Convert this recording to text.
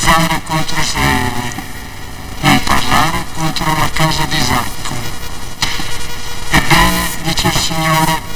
zanne contro Israele, non parlare contro la casa di Isacco. Ebbene, dice il Signore,